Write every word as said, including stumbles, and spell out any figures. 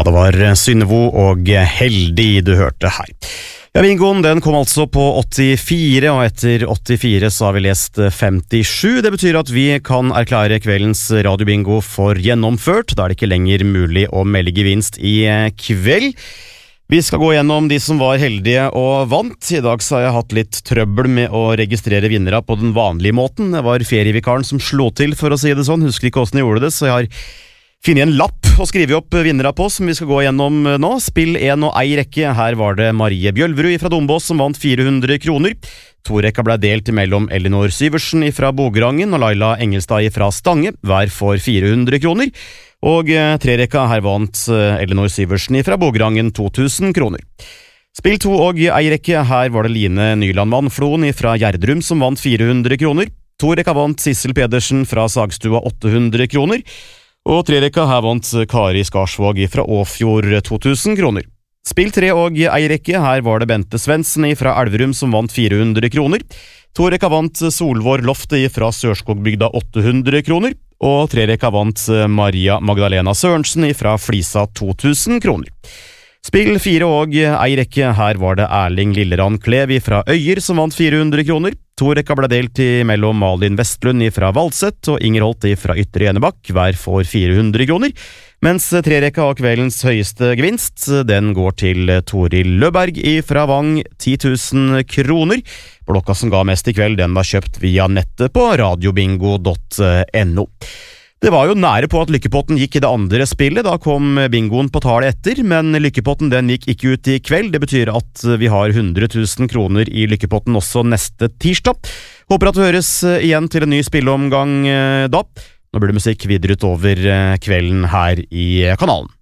det var Synnevo og Heldig du hørte her. Ja, bingoen den kom altså på åttifire, og etter åttifire så har vi lest femtisju. Det betyr at vi kan erklære kveldens radiobingo for gjennomført. Da er det ikke lenger mulig å melde gevinst i kveld. Vi skal gå gjennom de som var heldige og vant. I dag så har jeg hatt litt trøbbel med å registrere vinnere på den vanlige måten. Det var ferievikaren som slo til, for å si det sånn. Husker ikke hvordan jeg gjorde det, så jeg har finnet en lapp og skrive opp vinnere på som vi skal gå gjennom nå. Spill en og ei rekke. Her var det Marie Bjølverud fra Dombås som vant fire hundre kroner. To rekka ble delt mellom Elinor Syversen fra Bograngen og Laila Engelstad fra Stange, hver for fire hundre kroner. Og tre rekka her vant Elinor Syversen fra Bograngen to tusen kroner. Spill to og ei rekke. Her var det Line Nyland Vannfloen fra Gjerdrum som vant fire hundre kroner. To rekka vant Sissel Pedersen fra Sagstua åtte hundre kroner. Og tre rekka her vant Kari Skarsvåg fra Åfjord to tusen kroner. Spill tre og ei rekke. Her var det Bente Svendsen fra Elverum som vant fire hundre kroner. To rekka vant Solvår Lofte fra Sørskogbygda åtte hundre kroner. Og tre rekka vant Maria Magdalena Sørensen fra Flisa to tusen kroner. Spill fire og ei rekke. Her var det Erling Lillerand Klev fra Øyer som vant fire hundre kroner. To rekka ble delt mellom Malin Vestlund fra Valset og Inger Holt fra Ytre Enebakk, hver for fire hundre kroner. Mens tre rekka av kveldens høyeste gevinst, den går til Toril Løberg fra Vang, ti tusen kroner. Blokka som ga mest i kveld, den var kjøpt via nettet på radiobingo punktum no. Det var jo nære på at lykkepotten gikk i det andre spillet, da kom bingoen på tallet etter, men lykkepotten den gikk ikke ut i kveld. Det betyr at vi har hundre tusen kroner i lykkepotten også neste tirsdag. Håper at du høres igjen til en ny spilleomgang da. Nå blir det musikk videre utover kvelden her i kanalen.